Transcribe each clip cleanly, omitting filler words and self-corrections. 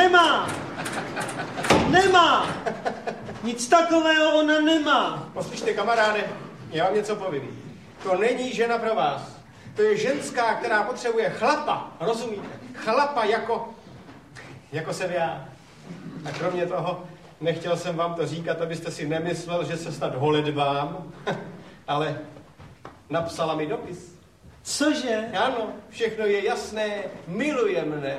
Nemá! Nemá! Nic takového ona nemá. Poslyšte, kamaráde, já vám něco povím. To není žena pro vás. To je ženská, která potřebuje chlapa, rozumíte? Chlapa jako jsem já. A kromě toho, nechtěl jsem vám to říkat, abyste si nemyslel, že se snad holedbám, ale napsala mi dopis. Cože? Ano, všechno je jasné, miluje mne.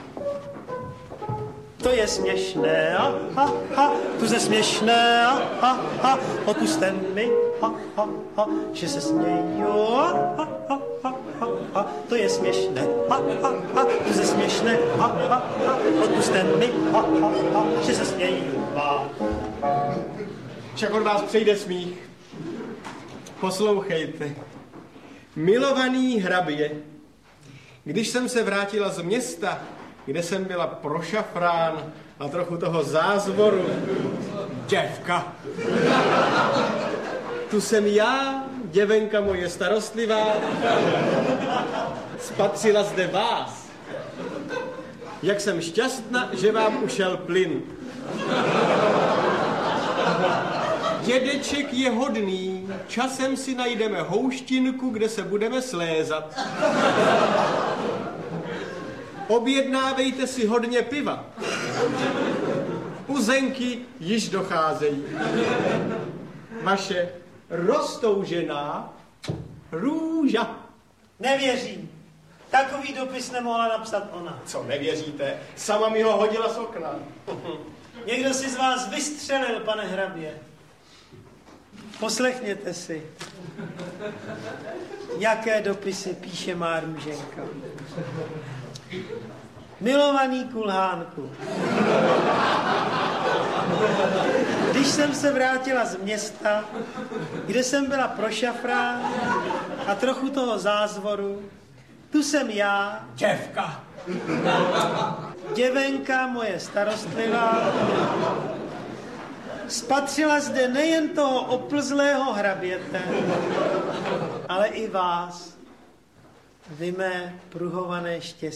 To je směšné, to je směšné, odpuste mi, že se směju, to je směšné, to je směšné, odpuste mi, že se směju. Však od vás přejde smích. Poslouchejte. Milovaný hrabě, když jsem se vrátila z města, kde jsem byla prošafrán a trochu toho zázvoru, děvka. Tu jsem já, děvenka moje starostlivá, spatřila zde vás. Jak jsem šťastná, že vám ušel plyn. Dědeček je hodný, časem si najdeme houštinku, kde se budeme slézat. Objednávejte si hodně piva. Uzenky již docházejí. Vaše roztoužená Růža. Nevěřím. Takový dopis nemohla napsat ona. Co nevěříte? Sama mi ho hodila z okna. Někdo si z vás vystřelil, pane hrabě. Poslechněte si, jaké dopisy píše má Růženka. Milovaný kulhánku, když jsem se vrátila z města, kde jsem byla prošafrán a trochu toho zázvoru, tu jsem já, Děvka. děvenka moje starostlivá, spatřila zde nejen toho oplzlého hraběte, ale i vás, vy mé pruhované štěstí.